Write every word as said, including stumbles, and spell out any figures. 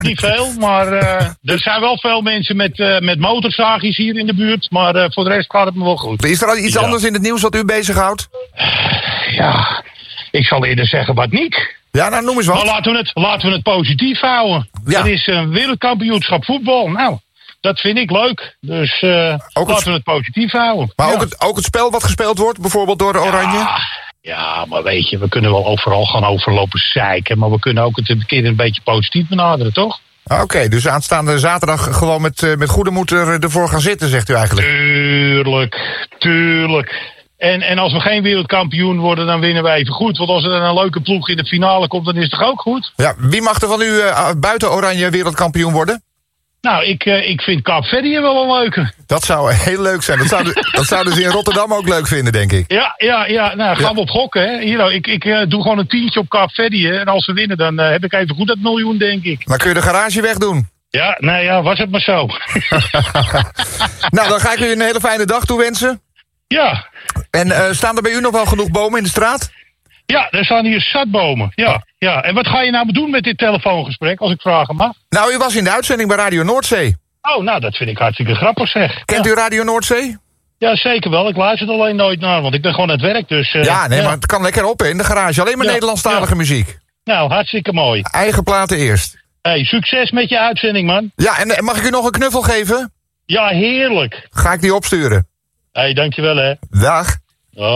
Niet veel, maar uh, er zijn wel veel mensen met, uh, met motorzaagjes hier in de buurt. Maar uh, voor de rest gaat het me wel goed. Is er al iets ja. anders in het nieuws wat u bezighoudt? Ja, ik zal eerder zeggen wat niet. Ja, nou noem eens wat. Maar laten we het, laten we het positief houden. Ja. Het is een wereldkampioenschap voetbal. Nou, dat vind ik leuk. Dus uh, laten het... we het positief houden. Maar ja. ook, het, ook het spel wat gespeeld wordt, bijvoorbeeld door de Oranje? Ja, ja, maar weet je, we kunnen wel overal gaan overlopen zeiken. Maar we kunnen ook het een keer een beetje positief benaderen, toch? Oké, okay, dus aanstaande zaterdag gewoon met, uh, met goede moed er, ervoor gaan zitten, zegt u eigenlijk? Tuurlijk, tuurlijk. En, en als we geen wereldkampioen worden, dan winnen we even goed. Want als er dan een leuke ploeg in de finale komt, dan is het toch ook goed? Ja, wie mag er van u uh, buiten Oranje wereldkampioen worden? Nou, ik, uh, ik vind Kaapverdië wel een leuke. Dat zou heel leuk zijn. Dat zouden, dat zouden ze in Rotterdam ook leuk vinden, denk ik. Ja, ja, ja. Nou, gaan ja. we op gokken, hè. Hier, nou, ik ik uh, doe gewoon een tientje op Kaapverdië. En als we winnen, dan uh, heb ik even goed dat miljoen, denk ik. Dan kun je de garage wegdoen. Ja, nou ja, was het maar zo. Nou, dan ga ik u een hele fijne dag toewensen. Ja. En uh, staan er bij u nog wel genoeg bomen in de straat? Ja, er staan hier zatbomen. Ja, oh. ja. En wat ga je nou doen met dit telefoongesprek, als ik vragen mag? Nou, u was in de uitzending bij Radio Noordzee. Oh, nou, dat vind ik hartstikke grappig, zeg. Kent ja. u Radio Noordzee? Ja, zeker wel. Ik luister er alleen nooit naar, want ik ben gewoon aan het werk, dus... Uh, ja, nee, ja. maar het kan lekker op, hè, in de garage. Alleen maar ja. Nederlandstalige ja. muziek. Nou, hartstikke mooi. Eigen platen eerst. Hey, succes met je uitzending, man. Ja, en mag ik u nog een knuffel geven? Ja, heerlijk. Ga ik die opsturen? Hé, hey, dankjewel, hè. Dag.